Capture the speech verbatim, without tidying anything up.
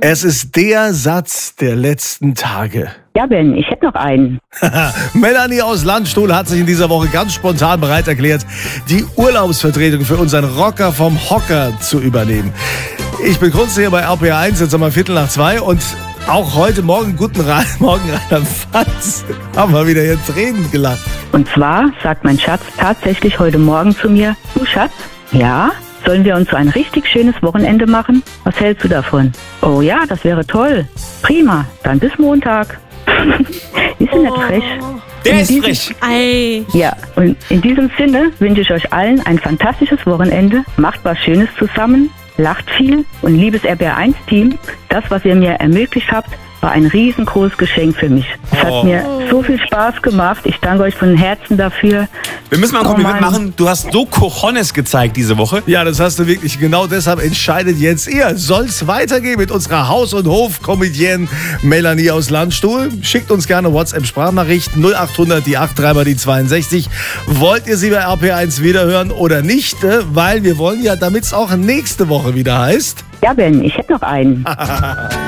Es ist der Satz der letzten Tage. Ja, Ben, ich hätte noch einen. Melanie aus Landstuhl hat sich in dieser Woche ganz spontan bereit erklärt, die Urlaubsvertretung für unseren Rocker vom Hocker zu übernehmen. Ich begrüße hier bei R P R eins, jetzt haben wir Viertel nach zwei und auch heute Morgen, guten Ra- Morgen, Rainer Fatz, haben wir wieder hier Tränen gelacht. Und zwar sagt mein Schatz tatsächlich heute Morgen zu mir, du Schatz, ja, sollen wir uns so ein richtig schönes Wochenende machen? Was hältst du davon? Oh ja, das wäre toll. Prima, dann bis Montag. Ist sie nicht frech? Der In ist diesem- frech. Ei. Ja, und in diesem Sinne wünsche ich euch allen ein fantastisches Wochenende. Macht was Schönes zusammen, lacht viel und liebes R P R eins Team, das, was ihr mir ermöglicht habt, war ein riesengroßes Geschenk für mich. Es Oh. hat mir so viel Spaß gemacht. Ich danke euch von Herzen dafür. Wir müssen mal ein Oh Kompliment Mann. machen. Du hast so Cojones gezeigt diese Woche. Ja, das hast du wirklich. Genau deshalb entscheidet jetzt ihr. Soll's weitergehen mit unserer Haus- und Hof-Comedienne Melanie aus Landstuhl? Schickt uns gerne WhatsApp-Sprachnachricht null acht hundert, die acht drei mal die zweiundsechzig. Wollt ihr sie bei R P R eins wiederhören oder nicht? Äh, Weil wir wollen ja, damit es auch nächste Woche wieder heißt. Ja, Ben, ich hätte noch einen.